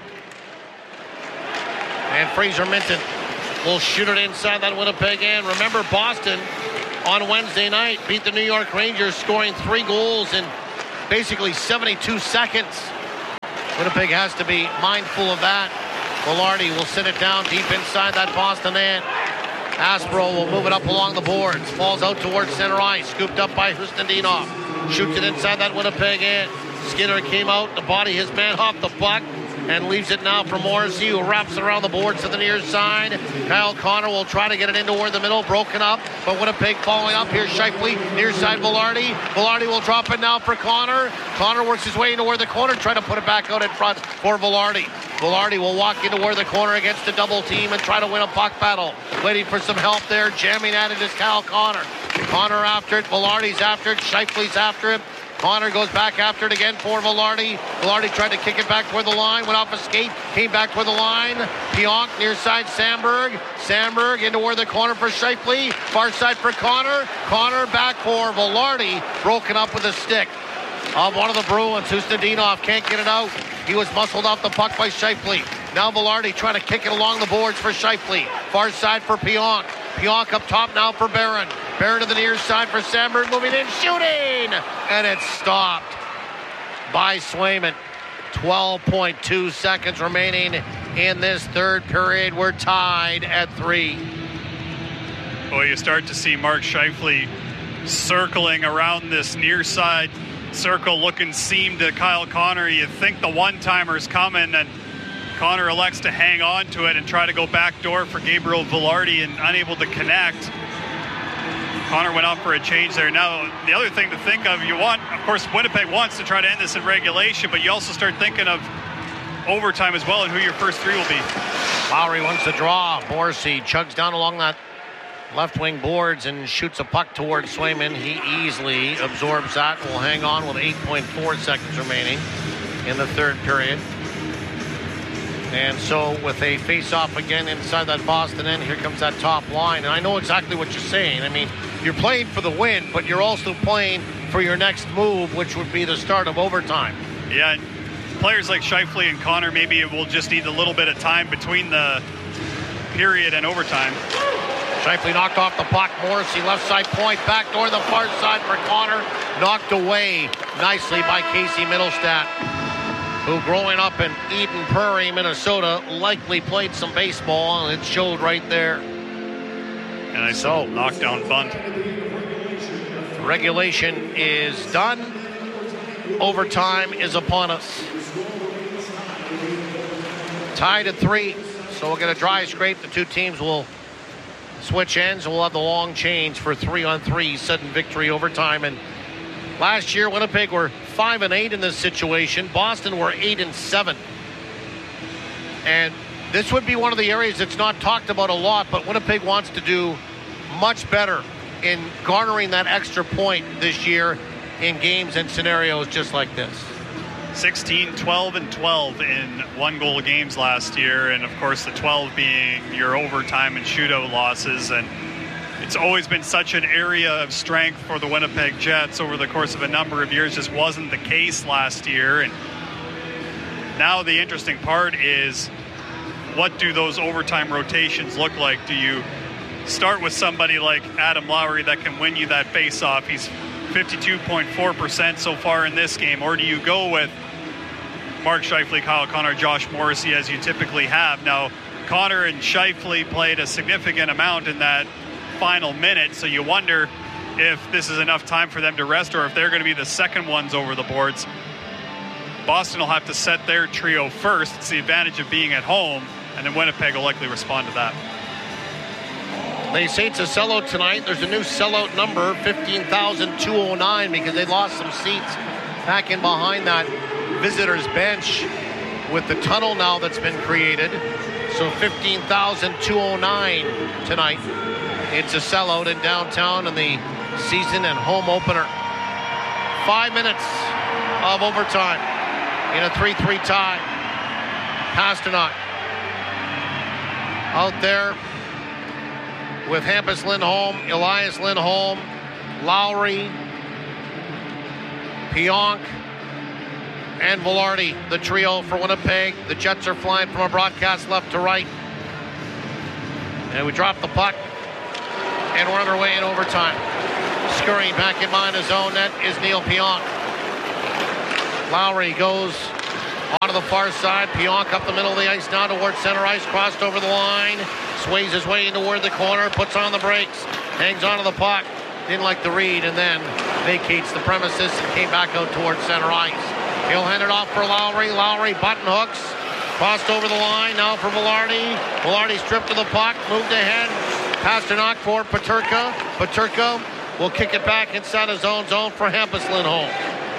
And Fraser Minton will shoot it inside that Winnipeg end. Remember, Boston on Wednesday night beat the New York Rangers, scoring three goals in basically seventy-two seconds. Winnipeg has to be mindful of that. Velarde will sit it down deep inside that Boston end. Aspro will move it up along the boards. Falls out towards center ice. Scooped up by Hustendinov. Shoots it inside that Winnipeg end. Skinner came out to body his man off the puck and leaves it now for Morrissey, who wraps around the boards to the near side. Kyle Connor will try to get it in toward the middle, broken up, but Winnipeg following up. Here's Scheifele, near side Velarde. Velarde will drop it now for Connor. Connor works his way into where the corner, try to put it back out in front for Velarde. Velarde will walk into where the corner against the double team and try to win a puck battle. Waiting for some help there, jamming at it is Kyle Connor. Connor after it, Velarde's after it, Scheifele's after it. Connor goes back after it again for Velarde. Velarde tried to kick it back toward the line, went off a skate, came back toward the line. Pionk near side Sandberg. Sandberg into where the corner for Scheifele. Far side for Connor. Connor back for Velarde. Broken up with a stick of one of the Bruins. Hustendinov can't get it out. He was muscled off the puck by Scheifele. Now Velarde trying to kick it along the boards for Scheifele. Far side for Pionk. Pionk up top now for Barron. Barron to the near side for Sandberg, moving in, shooting! And it's stopped by Swayman. twelve point two seconds remaining in this third period. We're tied at three. Well, you start to see Mark Scheifele circling around this near side circle, looking seam to Kyle Connor. You think the one-timer's coming, and Connor elects to hang on to it and try to go backdoor for Gabriel Velarde and unable to connect. Connor went off for a change there. Now, the other thing to think of, you want, of course, Winnipeg wants to try to end this in regulation, but you also start thinking of overtime as well and who your first three will be. Lowry wants to draw. Morrissey chugs down along that left wing boards and shoots a puck towards Swayman. He easily absorbs that. Will hang on with eight point four seconds remaining in the third period. And so with a face-off again inside that Boston end, here comes that top line. And I know exactly what you're saying. I mean, you're playing for the win, but you're also playing for your next move, which would be the start of overtime. Yeah, players like Scheifele and Connor, maybe it will just need a little bit of time between the period and overtime. Scheifele knocked off the puck. Morrissey left side point, back door the far side for Connor. Knocked away nicely by Casey Middlestat, who growing up in Eden Prairie, Minnesota, likely played some baseball, and it showed right there. And I saw knockdown bunt. Regulation is done. Overtime is upon us. Tied at three, so we'll get a dry scrape. The two teams will switch ends, and we'll have the long change for three on three, sudden victory overtime. And last year, Winnipeg were five and eight in this situation. Boston were eight and seven. And this would be one of the areas that's not talked about a lot, but Winnipeg wants to do much better in garnering that extra point this year in games and scenarios just like this. sixteen, twelve, and twelve in one-goal games last year, and of course the twelve being your overtime and shootout losses. And it's always been such an area of strength for the Winnipeg Jets over the course of a number of years. Just wasn't the case last year. And now the interesting part is, what do those overtime rotations look like? Do you start with somebody like Adam Lowry that can win you that face-off? He's fifty-two point four percent so far in this game. Or do you go with Mark Scheifele, Kyle Connor, Josh Morrissey, as you typically have? Now, Connor and Scheifele played a significant amount in that final minute, so you wonder if this is enough time for them to rest or if they're going to be the second ones over the boards. Boston will have to set their trio first. It's the advantage of being at home, and then Winnipeg will likely respond to that. They say it's a sellout tonight. There's a new sellout number, fifteen thousand two hundred nine, because they lost some seats back in behind that visitors bench with the tunnel now that's been created. So fifteen thousand two hundred nine tonight. It's a sellout in downtown in the season and home opener Five minutes of overtime in a three three tie. Pasternak out there with Hampus Lindholm, Elias Lindholm, Lowry, Pionk, and Velarde, the trio for Winnipeg. The Jets are flying from a broadcast left to right. And we drop the puck, and we're underway in overtime. Scurrying back in behind his own net is Neil Pionk. Lowry goes onto the far side. Pionk up the middle of the ice now towards center ice, crossed over the line, sways his way into toward the corner, puts on the brakes, hangs onto the puck, didn't like the read, and then vacates the premises and came back out towards center ice. He'll hand it off for Lowry. Lowry button hooks, crossed over the line now for Velarde. Velarde stripped to the puck, moved ahead. Pasternak for Peterka. Peterka will kick it back inside his own zone for Hampus Lindholm.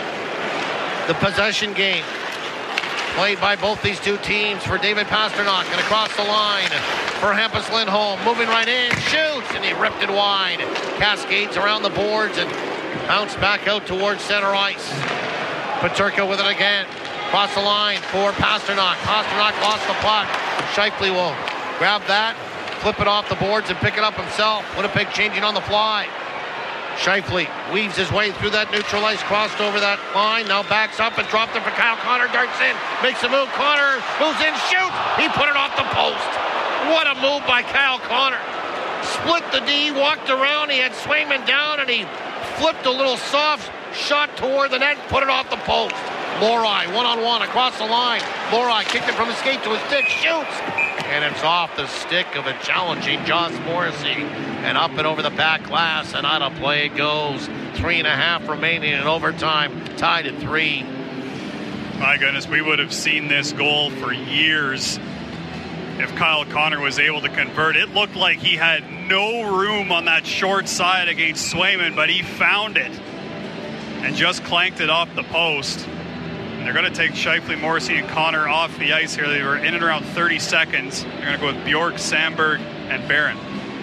The possession game played by both these two teams for David Pasternak, and across the line for Hampus Lindholm. Moving right in, shoots, and he ripped it wide. Cascades around the boards and bounced back out towards center ice. Peterka with it again. Cross the line for Pasternak. Pasternak lost the puck. Scheifele will grab that, flip it off the boards, and pick it up himself. Winnipeg changing on the fly. Scheifele weaves his way through that neutral ice, crossed over that line, now backs up and dropped it for Kyle Connor, darts in, makes a move, Connor moves in, shoots, he put it off the post. What a move by Kyle Connor. Split the D, walked around, he had Swayman down, and he flipped a little soft shot toward the net, put it off the post. Lohrei, one-on-one, across the line. Lohrei kicked it from his skate to his stick, shoots, and it's off the stick of a challenging Josh Morrissey, and up and over the back glass, and out of play it goes. Three and a half remaining in overtime, tied at three. My goodness, we would have seen this goal for years if Kyle Connor was able to convert. It looked like he had no room on that short side against Swayman, but he found it and just clanked it off the post. And they're going to take Scheifele, Morrissey, and Connor off the ice here. They were in and around thirty seconds. They're going to go with Bjork, Sandberg, and Barron.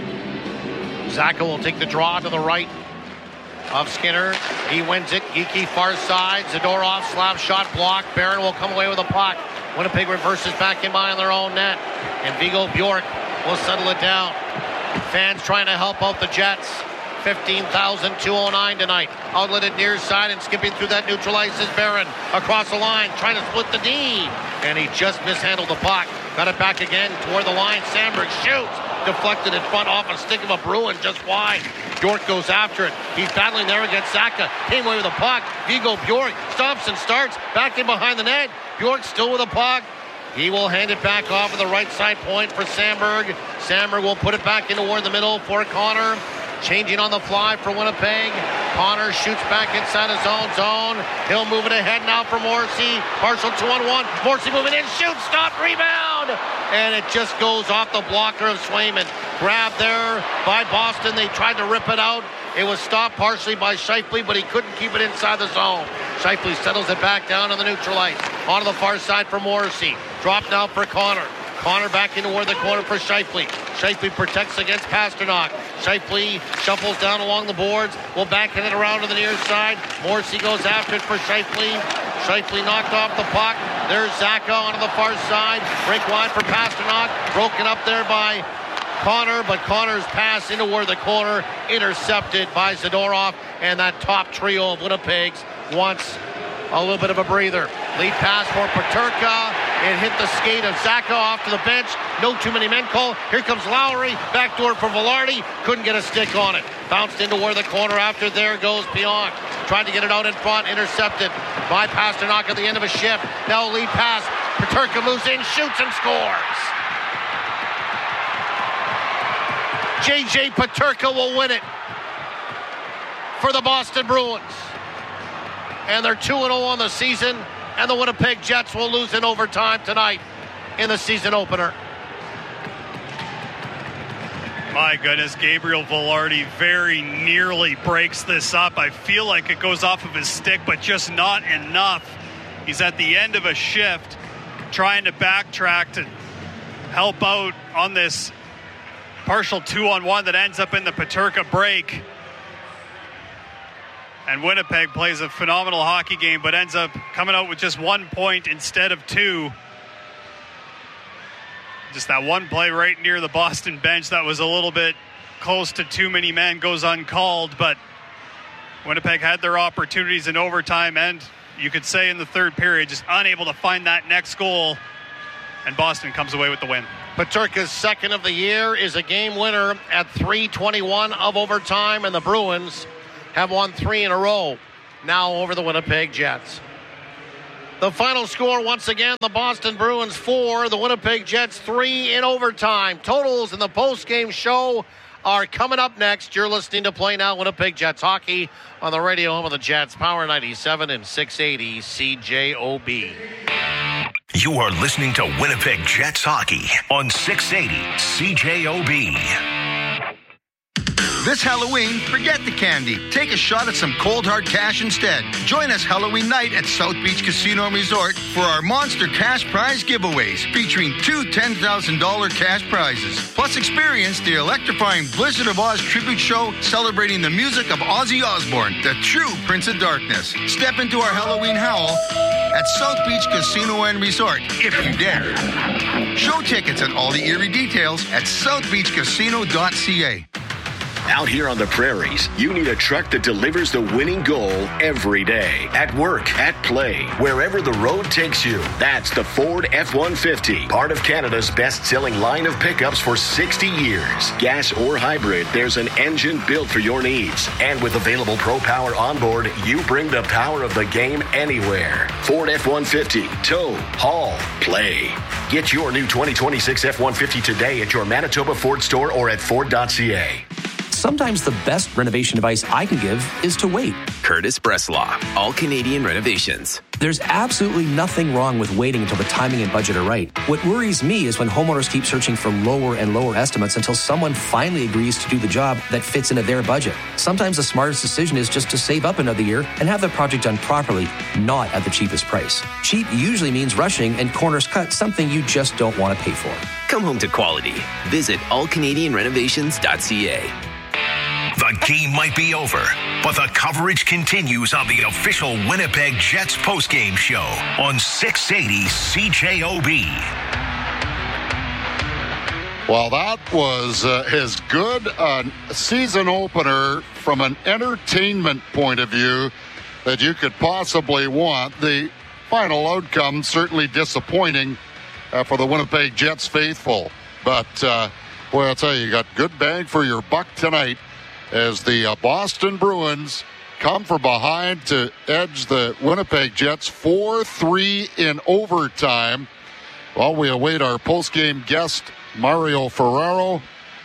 Zacha will take the draw to the right of Skinner. He wins it. Geeky far side. Zadorov slap shot block. Barron will come away with a puck. Winnipeg reverses back in behind their own net. And Viggo Bjork will settle it down. Fans trying to help out the Jets. fifteen thousand two hundred nine tonight. Outletted near side and skipping through that neutral ice is Barron. Across the line, trying to split the D. And he just mishandled the puck. Got it back again toward the line. Sandberg shoots. Deflected in front off a stick of a Bruin just wide. Bjork goes after it. He's battling there against Zacha. Came away with a puck. Viggo Bjork stops and starts. Back in behind the net. Bjork still with a puck. He will hand it back off of the right side point for Sandberg. Sandberg will put it back in toward the middle for Connor. Changing on the fly for Winnipeg. Connor shoots back inside his own zone. He'll move it ahead now for Morrissey. Partial two on one. Morrissey moving in. Shoots. Stop. Rebound. And it just goes off the blocker of Swayman. Grabbed there by Boston. They tried to rip it out. It was stopped partially by Scheifele, but he couldn't keep it inside the zone. Scheifele settles it back down on the neutral ice. Onto the far side for Morrissey. Dropped now for Connor. Connor back into toward the corner for Scheifele. Scheifele protects against Pasternak. Scheifele shuffles down along the boards. Will backhand it around to the near side. Morrissey goes after it for Scheifele. Scheifele knocked off the puck. There's Zacha onto the far side. Break wide for Pasternak. Broken up there by Connor, but Connor's pass into toward the corner. Intercepted by Zadorov. And that top trio of Winnipeg's wants a little bit of a breather. Lead pass for Peterka. It hit the skate of Zacha off to the bench. No too many men call. Here comes Lowry. Backdoor for Velarde. Couldn't get a stick on it. Bounced into where the corner after. There goes Pionk. Tried to get it out in front. Intercepted by Pasternak at the end of a shift. Now lead pass. Peterka moves in, shoots and scores. J J Peterka will win it for the Boston Bruins. And they're two and oh on the season. And the Winnipeg Jets will lose in overtime tonight in the season opener. My goodness, Gabriel Velarde very nearly breaks this up. I feel like it goes off of his stick, but just not enough. He's at the end of a shift, trying to backtrack to help out on this partial two-on-one that ends up in the Peterka break. And Winnipeg plays a phenomenal hockey game, but ends up coming out with just one point instead of two. Just that one play right near the Boston bench that was a little bit close to too many men goes uncalled, but Winnipeg had their opportunities in overtime and, you could say, in the third period, just unable to find that next goal, and Boston comes away with the win. Peterka's second of the year is a game winner at three twenty-one of overtime, and the Bruins have won three in a row now over the Winnipeg Jets. The final score, once again, the Boston Bruins four, the Winnipeg Jets three in overtime. Totals in the post-game show are coming up next. You're listening to Play Now Winnipeg Jets Hockey on the radio home of the Jets, Power ninety-seven and six eighty C J O B. You are listening to Winnipeg Jets Hockey on six eighty C J O B. This Halloween, forget the candy. Take a shot at some cold hard cash instead. Join us Halloween night at South Beach Casino and Resort for our monster cash prize giveaways featuring two ten thousand dollars cash prizes. Plus experience the electrifying Blizzard of Oz tribute show celebrating the music of Ozzy Osbourne, the true Prince of Darkness. Step into our Halloween howl at South Beach Casino and Resort, if you dare. Show tickets and all the eerie details at south beach casino dot c a. Out here on the prairies, you need a truck that delivers the winning goal every day. At work, at play, wherever the road takes you. That's the Ford F one fifty, part of Canada's best-selling line of pickups for sixty years. Gas or hybrid, there's an engine built for your needs. And with available Pro Power onboard, you bring the power of the game anywhere. Ford F one fifty, tow, haul, play. Get your new twenty twenty-six F one fifty today at your Manitoba Ford store or at ford dot c a. Sometimes the best renovation advice I can give is to wait. Curtis Bresslaw, All Canadian Renovations. There's absolutely nothing wrong with waiting until the timing and budget are right. What worries me is when homeowners keep searching for lower and lower estimates until someone finally agrees to do the job that fits into their budget. Sometimes the smartest decision is just to save up another year and have the project done properly, not at the cheapest price. Cheap usually means rushing, and corners cut something you just don't want to pay for. Come home to quality. Visit all canadian renovations dot c a. The game might be over, but the coverage continues on the official Winnipeg Jets postgame show on six eighty C J O B. Well, that was uh, as good a season opener from an entertainment point of view that you could possibly want. The final outcome certainly disappointing uh, for the Winnipeg Jets faithful. But, uh, boy, I'll tell you, you got good bang for your buck tonight as the uh, Boston Bruins come from behind to edge the Winnipeg Jets four three in overtime. While we await our postgame guest, Mario Ferraro,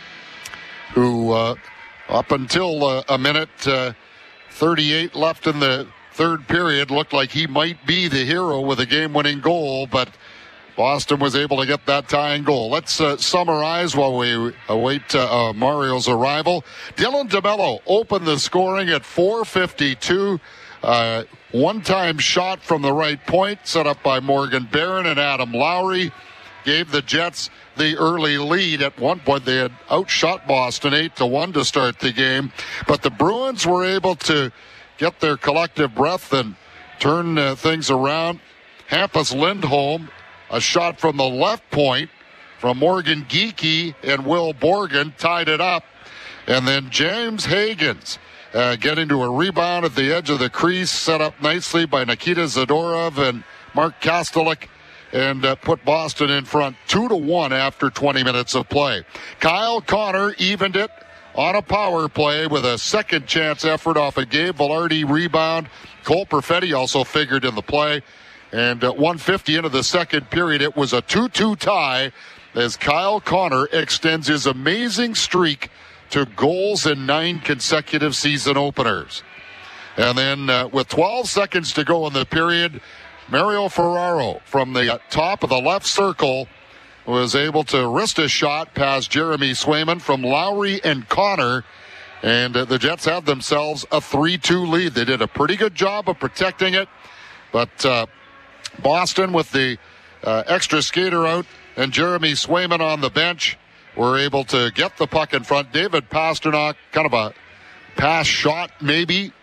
who uh, up until uh, a minute uh, thirty-eight left in the third period looked like he might be the hero with a game-winning goal, but Boston was able to get that tying goal. Let's uh, summarize while we await uh, uh, Mario's arrival. Dylan DeMello opened the scoring at four fifty-two. Uh, one-time shot from the right point, set up by Morgan Barron and Adam Lowry, gave the Jets the early lead. At one point, they had outshot Boston eight to one to start the game, but the Bruins were able to get their collective breath and turn uh, things around. Hampus Lindholm, a shot from the left point from Morgan Geekie, and Will Borgen tied it up. And then James Higgins uh, getting to a rebound at the edge of the crease, set up nicely by Nikita Zadorov and Mark Kastelik, and uh, put Boston in front two to one after twenty minutes of play. Kyle Connor evened it on a power play with a second chance effort off a Gabe Velarde rebound. Cole Perfetti also figured in the play. And at one fifty into the second period, it was a two two tie as Kyle Connor extends his amazing streak to goals in nine consecutive season openers. And then uh, with twelve seconds to go in the period, Mario Ferraro from the top of the left circle was able to wrist a shot past Jeremy Swayman from Lowry and Connor. And uh, the Jets had themselves a three two lead. They did a pretty good job of protecting it. But uh, Boston, with the uh, extra skater out and Jeremy Swayman on the bench, were able to get the puck in front. David Pastrnak, kind of a pass shot maybe,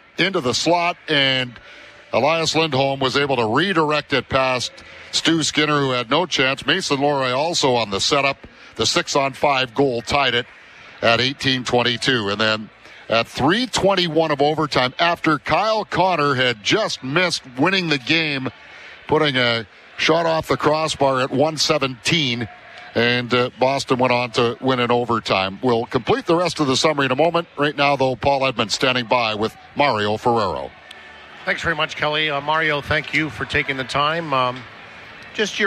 into the slot, and Elias Lindholm was able to redirect it past Stu Skinner, who had no chance. Mason Lohrei also on the setup. The six-on-five goal tied it at eighteen twenty-two. And then at three twenty-one of overtime, after Kyle Connor had just missed winning the game, putting a shot off the crossbar at one seventeen, and uh, Boston went on to win in overtime. We'll complete the rest of the summary in a moment. Right now, though, Paul Edmonds standing by with Mario Ferraro. Thanks very much, Kelly. Uh, Mario, thank you for taking the time. Um, just your